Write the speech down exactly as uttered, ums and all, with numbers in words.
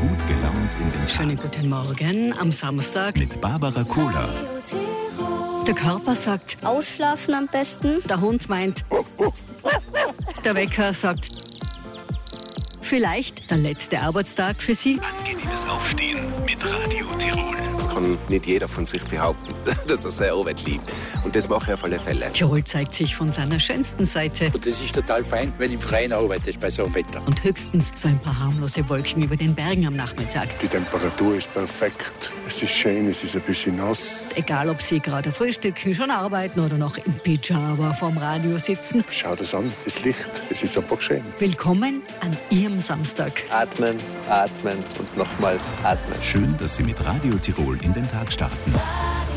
Gut gelaunt in den Tag. Schönen guten Morgen am Samstag. Mit Barbara Kohler. Der Körper sagt, Ausschlafen am besten. der Hund meint, der Wecker sagt, vielleicht der letzte Arbeitstag für Sie. Angenehmes Aufstehen mit Radio Tirol. Das kann nicht jeder von sich behaupten, dass er seine Arbeit liebt. Und das mache ich auf alle Fälle. Tirol zeigt sich von seiner schönsten Seite Und das ist total fein, wenn ich im Freien arbeite bei so einem Wetter. und höchstens so ein paar harmlose Wolken über den Bergen am Nachmittag. Die Temperatur ist perfekt. Es ist schön, es ist ein bisschen nass. Egal, ob Sie gerade frühstücken, schon arbeiten oder noch im Pyjama vorm Radio sitzen. Schau das an, das Licht, es ist einfach schön. Willkommen an Ihrem Samstag. Atmen, atmen und nochmals atmen. Schön, dass Sie mit Radio Tirol in den Tag starten.